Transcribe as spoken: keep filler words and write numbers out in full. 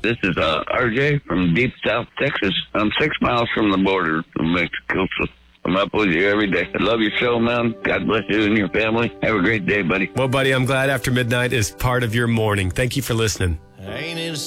This is uh, R J from deep South Texas. I'm six miles from the border of Mexico, so I'm up with you every day. I love your show, man. God bless you and your family. Have a great day, buddy. Well, buddy, I'm glad After Midnight is part of your morning. Thank you for listening. Ain't it